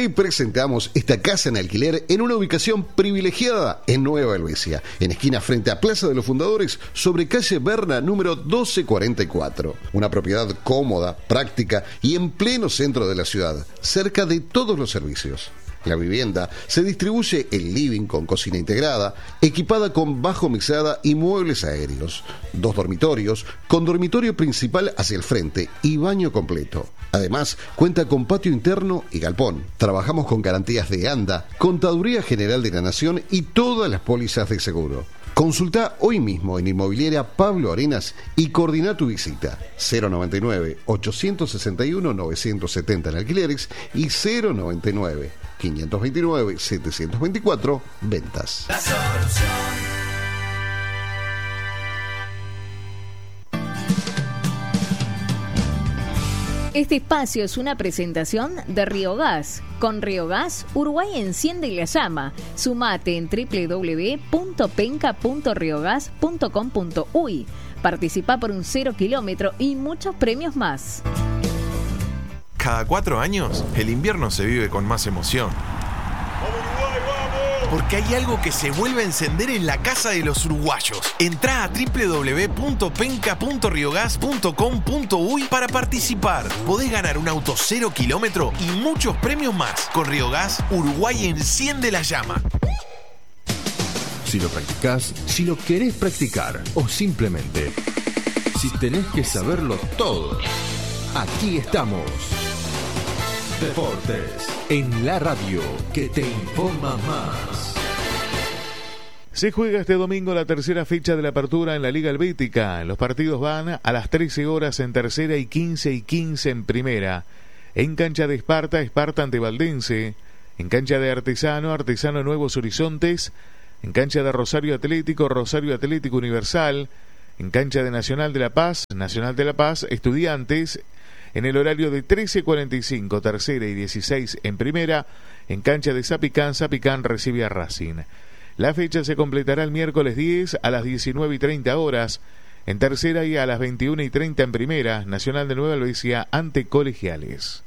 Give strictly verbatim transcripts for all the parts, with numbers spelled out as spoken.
Te presentamos esta casa en alquiler en una ubicación privilegiada en Nueva Helvecia, en esquina frente a Plaza de los Fundadores, sobre calle Berna número doce cuarenta y cuatro. Una propiedad cómoda, práctica y en pleno centro de la ciudad, cerca de todos los servicios. La vivienda se distribuye en living con cocina integrada, equipada con bajo mesada y muebles aéreos, dos dormitorios, con dormitorio principal hacia el frente y baño completo. Además, cuenta con patio interno y galpón. Trabajamos con garantías de ANDA, Contaduría General de la Nación y todas las pólizas de seguro. Consulta hoy mismo en Inmobiliaria Pablo Arenas y coordina tu visita. cero noventa y nueve, ochocientos sesenta y uno, novecientos setenta en alquileres y cero noventa y nueve, quinientos veintinueve, setecientos veinticuatro ventas. La solución. Este espacio es una presentación de Riogas. Con Riogas, Uruguay enciende la llama. Sumate en doble u doble u doble u punto penca punto riogas punto com punto uy. Participa por un cero kilómetro y muchos premios más. Cada cuatro años, el invierno se vive con más emoción. Porque hay algo que se vuelve a encender en la casa de los uruguayos. Entrá a doble u doble u doble u punto penca punto riogas punto com punto uy para participar. Podés ganar un auto cero kilómetro y muchos premios más. Con Riogas, Uruguay enciende la llama. Si lo practicás, si lo querés practicar o simplemente si tenés que saberlo todo, aquí estamos. Deportes en la radio que te informa más. Se juega este domingo la tercera fecha de la apertura en la Liga Helvética. Los partidos van a las trece horas en tercera y quince y quince en primera. En cancha de Esparta, Esparta ante Valdense. En cancha de Artesano, Artesano Nuevos Horizontes. En cancha de Rosario Atlético, Rosario Atlético Universal. En cancha de Nacional de La Paz, Nacional de La Paz, Estudiantes. En el horario de trece cuarenta y cinco, tercera y dieciséis en primera, en cancha de Zapicán, Zapicán recibe a Racing. La fecha se completará el miércoles diez a las diecinueve y treinta horas, en tercera y a las veintiuna y treinta en primera, Nacional de Nueva Helvecia ante Colegiales.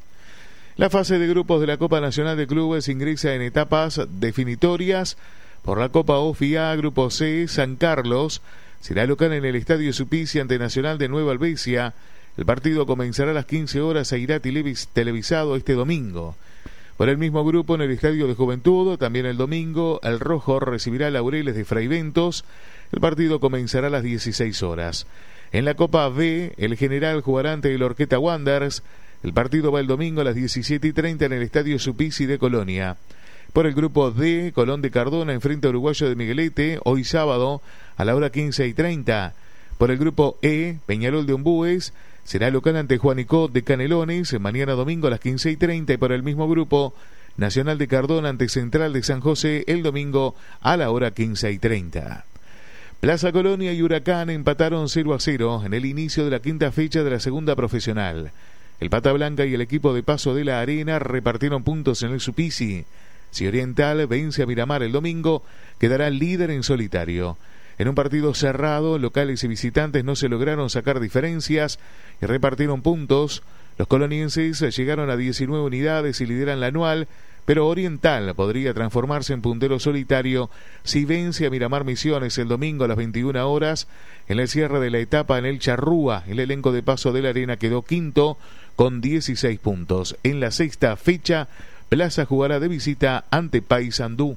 La fase de grupos de la Copa Nacional de Clubes ingresa en etapas definitorias por la Copa O F I A, Grupo C, San Carlos, será local en el Estadio Supici ante Nacional de Nueva Helvecia. El partido comenzará a las quince horas e irá televisado este domingo. Por el mismo grupo, en el Estadio de Juventud, también el domingo, el Rojo recibirá a Laureles de Fray Ventos. El partido comenzará a las dieciséis horas. En la Copa B, el General jugará ante el Orqueta Wanderers. El partido va el domingo a las diecisiete y treinta en el Estadio Supici de Colonia. Por el grupo D, Colón de Cardona enfrenta a Uruguayo de Miguelete, hoy sábado a la hora quince y treinta. Por el grupo E, Peñarol de Ombúes será local ante Juanico de Canelones, mañana domingo a las quince y treinta, y por el mismo grupo, Nacional de Cardona ante Central de San José el domingo a la hora quince y treinta. Plaza Colonia y Huracán empataron cero a cero en el inicio de la quinta fecha de la segunda profesional. El Pata Blanca y el equipo de Paso de la Arena repartieron puntos en el Supici. Si Oriental vence a Miramar el domingo, quedará líder en solitario. En un partido cerrado, locales y visitantes no se lograron sacar diferencias y repartieron puntos. Los colonienses llegaron a diecinueve unidades y lideran la anual, pero Oriental podría transformarse en puntero solitario si vence a Miramar Misiones el domingo a las veintiuna horas. En el cierre de la etapa en el Charrúa, el elenco de Paso de la Arena quedó quinto con dieciséis puntos. En la sexta fecha, Plaza jugará de visita ante Paysandú.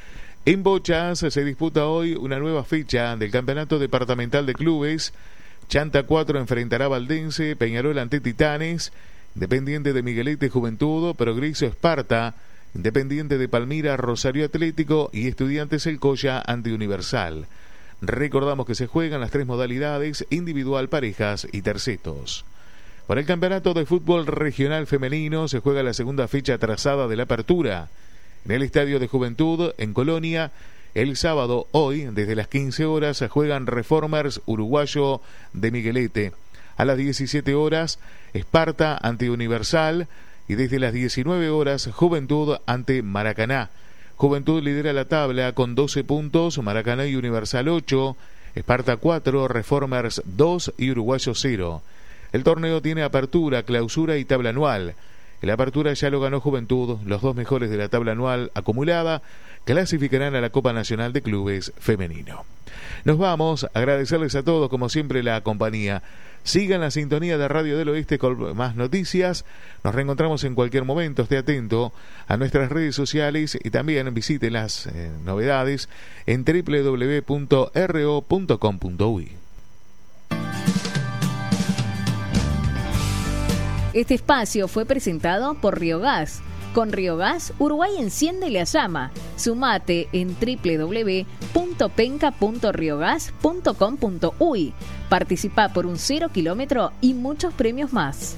En Bochas se disputa hoy una nueva fecha del Campeonato Departamental de Clubes. Chanta cuatro enfrentará a Valdense, Peñarol ante Titanes, Independiente de Miguelete Juventud, Progreso Esparta, Independiente de Palmira, Rosario Atlético y Estudiantes El Colla ante Universal. Recordamos que se juegan las tres modalidades, individual, parejas y tercetos. Por el Campeonato de Fútbol Regional Femenino se juega la segunda fecha trazada de la apertura. En el Estadio de Juventud, en Colonia, el sábado, hoy, desde las quince horas, se juegan Reformers Uruguayo de Miguelete. A las diecisiete horas, Esparta ante Universal. Y desde las diecinueve horas, Juventud ante Maracaná. Juventud lidera la tabla con doce puntos, Maracaná y Universal ocho, Esparta cuatro, Reformers dos y Uruguayo cero. El torneo tiene apertura, clausura y tabla anual. El Apertura ya lo ganó Juventud, los dos mejores de la tabla anual acumulada clasificarán a la Copa Nacional de Clubes Femenino. Nos vamos, agradecerles a todos como siempre la compañía. Sigan la sintonía de Radio del Oeste con más noticias. Nos reencontramos en cualquier momento. Esté atento a nuestras redes sociales y también visite las eh, novedades en doble u doble u doble u punto r o punto com punto u y. Este espacio fue presentado por Riogas. Con Riogas, Uruguay enciende la llama. Sumate en doble u doble u doble u punto penca punto riogas punto com punto u y. Participa por un cero kilómetro y muchos premios más.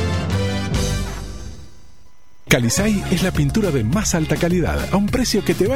Calisay es la pintura de más alta calidad a un precio que te va